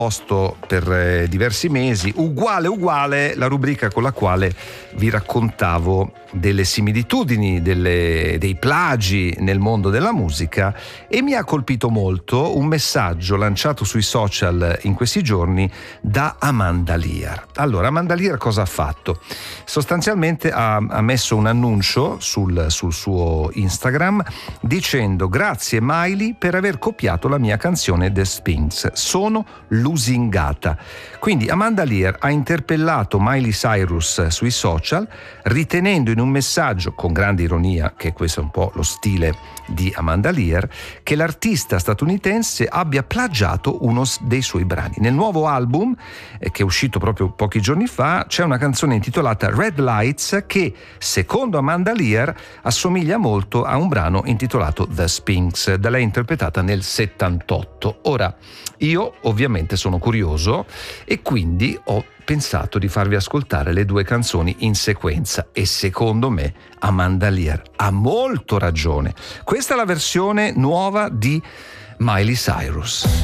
posto per diversi mesi, uguale la rubrica con la quale vi raccontavo delle similitudini, dei plagi nel mondo della musica, e mi ha colpito molto un messaggio lanciato sui social in questi giorni da Amanda Lear. Allora, Amanda Lear cosa ha fatto? Sostanzialmente ha messo un annuncio sul suo Instagram dicendo: grazie Miley per aver copiato la mia canzone The Sphinx, sono lusingata. Quindi Amanda Lear ha interpellato Miley Cyrus sui social, ritenendo in un messaggio, con grande ironia, che questo è un po' lo stile di Amanda Lear, che l'artista statunitense abbia plagiato uno dei suoi brani. Nel nuovo album, che è uscito proprio pochi giorni fa, c'è una canzone intitolata Red Lights che, secondo Amanda Lear, assomiglia molto a un brano intitolato The Sphinx, da lei interpretata nel 78. Ora, io ovviamente sono curioso e quindi ho pensato di farvi ascoltare le due canzoni in sequenza, e secondo me Amanda Lear ha molto ragione. Questa è la versione nuova di Miley Cyrus.